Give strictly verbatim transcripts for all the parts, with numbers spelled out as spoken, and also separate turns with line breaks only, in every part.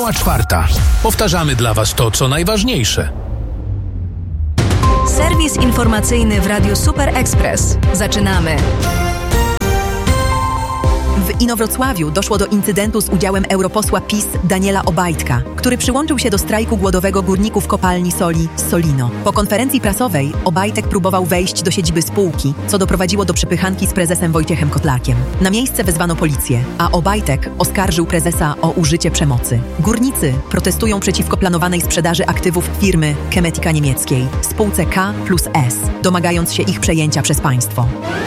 Minęła czwarta. Powtarzamy dla Was to, co najważniejsze.
Serwis informacyjny w Radiu Super Express. Zaczynamy.
W Inowrocławiu doszło do incydentu z udziałem europosła PiS Daniela Obajtka, który przyłączył się do strajku głodowego górników kopalni soli Solino. Po konferencji prasowej Obajtek próbował wejść do siedziby spółki, co doprowadziło do przepychanki z prezesem Wojciechem Kotlakiem. Na miejsce wezwano policję, a Obajtek oskarżył prezesa o użycie przemocy. Górnicy protestują przeciwko planowanej sprzedaży aktywów firmy Chemetika niemieckiej, spółce K plus S, domagając się ich przejęcia przez państwo.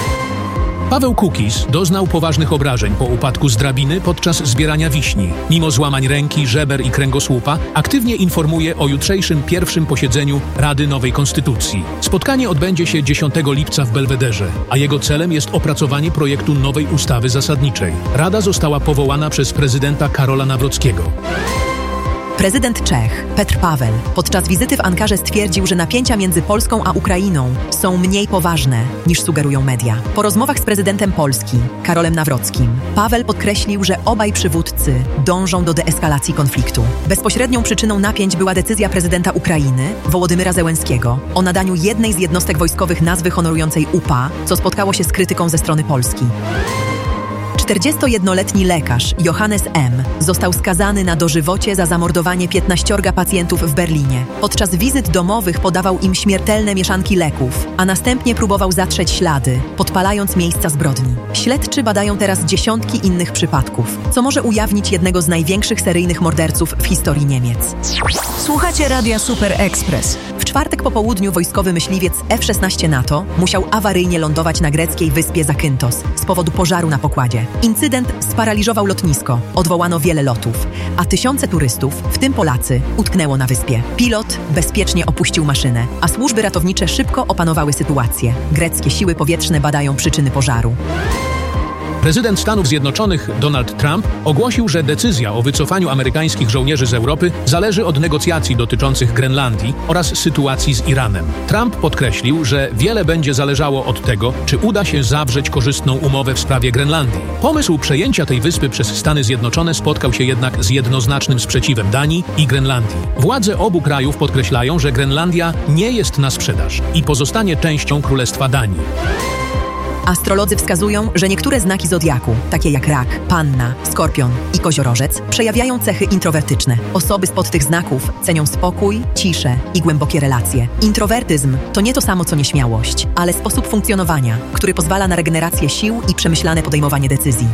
Paweł Kukiz doznał poważnych obrażeń po upadku z drabiny podczas zbierania wiśni. Mimo złamań ręki, żeber i kręgosłupa, aktywnie informuje o jutrzejszym pierwszym posiedzeniu Rady Nowej Konstytucji. Spotkanie odbędzie się dziesiątego lipca w Belwederze, a jego celem jest opracowanie projektu nowej ustawy zasadniczej. Rada została powołana przez prezydenta Karola Nawrockiego.
Prezydent Czech Petr Paweł podczas wizyty w Ankarze stwierdził, że napięcia między Polską a Ukrainą są mniej poważne niż sugerują media. Po rozmowach z prezydentem Polski Karolem Nawrockim Paweł podkreślił, że obaj przywódcy dążą do deeskalacji konfliktu. Bezpośrednią przyczyną napięć była decyzja prezydenta Ukrainy Wołodymyra Zełenskiego o nadaniu jednej z jednostek wojskowych nazwy honorującej U P A, co spotkało się z krytyką ze strony Polski. czterdziestojednoletni lekarz Johannes M. został skazany na dożywocie za zamordowanie piętnaściorga pacjentów w Berlinie. Podczas wizyt domowych podawał im śmiertelne mieszanki leków, a następnie próbował zatrzeć ślady, podpalając miejsca zbrodni. Śledczy badają teraz dziesiątki innych przypadków, co może ujawnić jednego z największych seryjnych morderców w historii Niemiec.
Słuchacie Radia Super Express.
W czwartek po południu wojskowy myśliwiec F szesnaście NATO musiał awaryjnie lądować na greckiej wyspie Zakynthos z powodu pożaru na pokładzie. Incydent sparaliżował lotnisko, odwołano wiele lotów, a tysiące turystów, w tym Polacy, utknęło na wyspie. Pilot bezpiecznie opuścił maszynę, a służby ratownicze szybko opanowały sytuację. Greckie siły powietrzne badają przyczyny pożaru.
Prezydent Stanów Zjednoczonych Donald Trump ogłosił, że decyzja o wycofaniu amerykańskich żołnierzy z Europy zależy od negocjacji dotyczących Grenlandii oraz sytuacji z Iranem. Trump podkreślił, że wiele będzie zależało od tego, czy uda się zawrzeć korzystną umowę w sprawie Grenlandii. Pomysł przejęcia tej wyspy przez Stany Zjednoczone spotkał się jednak z jednoznacznym sprzeciwem Danii i Grenlandii. Władze obu krajów podkreślają, że Grenlandia nie jest na sprzedaż i pozostanie częścią Królestwa Danii.
Astrolodzy wskazują, że niektóre znaki zodiaku, takie jak rak, panna, skorpion i koziorożec, przejawiają cechy introwertyczne. Osoby spod tych znaków cenią spokój, ciszę i głębokie relacje. Introwertyzm to nie to samo co nieśmiałość, ale sposób funkcjonowania, który pozwala na regenerację sił i przemyślane podejmowanie decyzji.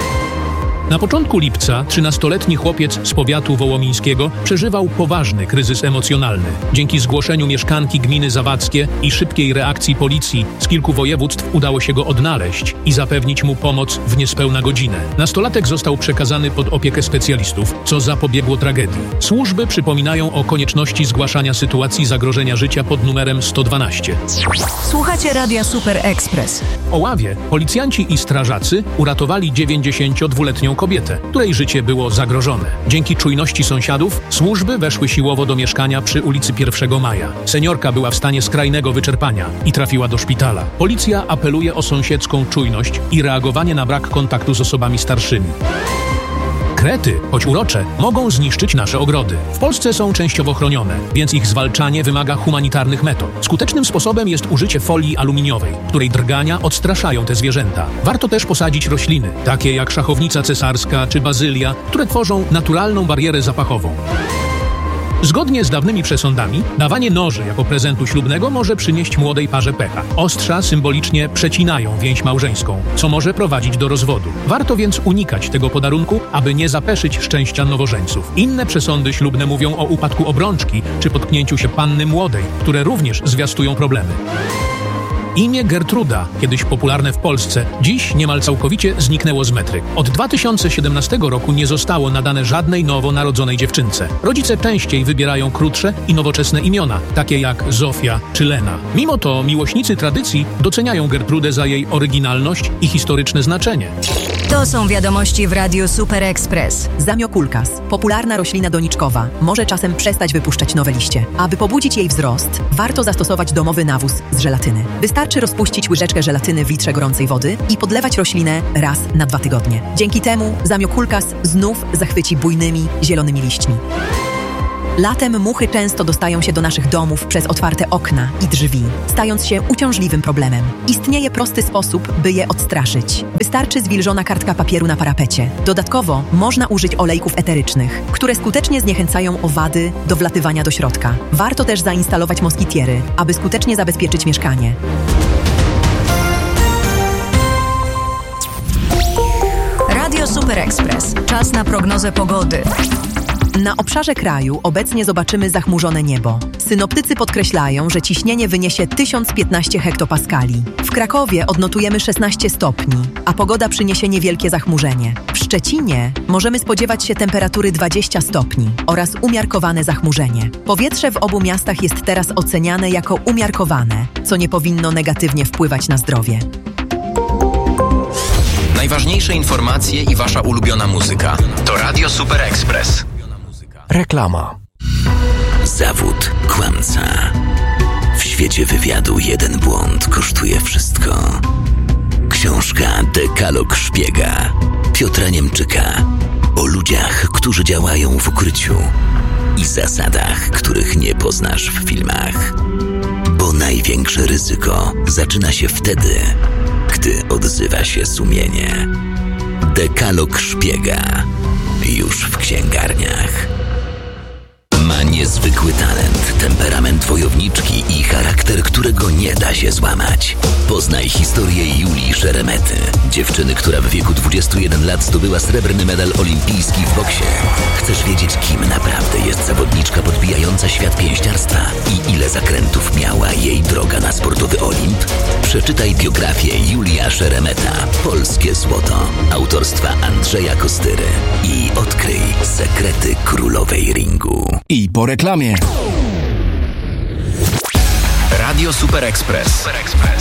Na początku lipca trzynastoletni chłopiec z powiatu wołomińskiego przeżywał poważny kryzys emocjonalny. Dzięki zgłoszeniu mieszkanki gminy Zawadzkie i szybkiej reakcji policji z kilku województw udało się go odnaleźć i zapewnić mu pomoc w niespełna godzinę. Nastolatek został przekazany pod opiekę specjalistów, co zapobiegło tragedii. Służby przypominają o konieczności zgłaszania sytuacji zagrożenia życia pod numerem sto dwanaście.
Słuchacie Radia Super Express.
W Oławie policjanci i strażacy uratowali dziewięćdziesięciodwuletnią kobietę, której życie było zagrożone. Dzięki czujności sąsiadów służby weszły siłowo do mieszkania przy ulicy pierwszego maja. Seniorka była w stanie skrajnego wyczerpania i trafiła do szpitala. Policja apeluje o sąsiedzką czujność i reagowanie na brak kontaktu z osobami starszymi. Krety, choć urocze, mogą zniszczyć nasze ogrody. W Polsce są częściowo chronione, więc ich zwalczanie wymaga humanitarnych metod. Skutecznym sposobem jest użycie folii aluminiowej, której drgania odstraszają te zwierzęta. Warto też posadzić rośliny, takie jak szachownica cesarska czy bazylia, które tworzą naturalną barierę zapachową. Zgodnie z dawnymi przesądami, dawanie noży jako prezentu ślubnego może przynieść młodej parze pecha. Ostrza symbolicznie przecinają więź małżeńską, co może prowadzić do rozwodu. Warto więc unikać tego podarunku, aby nie zapeszyć szczęścia nowożeńców. Inne przesądy ślubne mówią o upadku obrączki czy potknięciu się panny młodej, które również zwiastują problemy. Imię Gertruda, kiedyś popularne w Polsce, dziś niemal całkowicie zniknęło z metryk. Od dwa tysiące siedemnastego roku nie zostało nadane żadnej nowo narodzonej dziewczynce. Rodzice częściej wybierają krótsze i nowoczesne imiona, takie jak Zofia czy Lena. Mimo to miłośnicy tradycji doceniają Gertrudę za jej oryginalność i historyczne znaczenie.
To są wiadomości w Radiu Super Express.
Zamiokulkas, popularna roślina doniczkowa, może czasem przestać wypuszczać nowe liście. Aby pobudzić jej wzrost, warto zastosować domowy nawóz z żelatyny. Wystarczy rozpuścić łyżeczkę żelatyny w litrze gorącej wody i podlewać roślinę raz na dwa tygodnie. Dzięki temu zamiokulkas znów zachwyci bujnymi, zielonymi liśćmi. Latem muchy często dostają się do naszych domów przez otwarte okna i drzwi, stając się uciążliwym problemem. Istnieje prosty sposób, by je odstraszyć. Wystarczy zwilżona kartka papieru na parapecie. Dodatkowo można użyć olejków eterycznych, które skutecznie zniechęcają owady do wlatywania do środka. Warto też zainstalować moskitiery, aby skutecznie zabezpieczyć mieszkanie.
Radio Super Express. Czas na prognozę pogody.
Na obszarze kraju obecnie zobaczymy zachmurzone niebo. Synoptycy podkreślają, że ciśnienie wyniesie tysiąc piętnaście hektopaskali. W Krakowie odnotujemy szesnaście stopni, a pogoda przyniesie niewielkie zachmurzenie. W Szczecinie możemy spodziewać się temperatury dwadzieścia stopni oraz umiarkowane zachmurzenie. Powietrze w obu miastach jest teraz oceniane jako umiarkowane, co nie powinno negatywnie wpływać na zdrowie.
Najważniejsze informacje i wasza ulubiona muzyka to Radio Super Express.
Reklama.
Zawód kłamca. W świecie wywiadu jeden błąd kosztuje wszystko. Książka Dekalog Szpiega Piotra Niemczyka o ludziach, którzy działają w ukryciu i zasadach, których nie poznasz w filmach. Bo największe ryzyko zaczyna się wtedy, gdy odzywa się sumienie. Dekalog Szpiega już w księgarniach. Ma niezwykły talent, temperament wojowniczki i charakter, którego nie da się złamać. Poznaj historię Julii Szeremety, dziewczyny, która w wieku dwudziestu jeden lat zdobyła srebrny medal olimpijski w boksie. Chcesz wiedzieć, kim naprawdę jest zawodniczka podbijająca świat pięściarstwa i ile zakrętów miała jej droga na sportowy Olimp? Przeczytaj biografię Julia Szeremeta, Polskie Złoto, autorstwa Andrzeja Kostyry i odkryj sekrety królowej ringu.
I po reklamie.
Radio Super Express. Super Express.